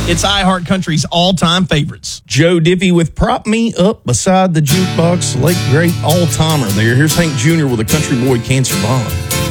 It's iHeart Country's all-time favorites. Joe Diffie with Prop Me Up Beside the Jukebox, late great all-timer there. Here's Hank Jr. with A Country Boy Can't Survive.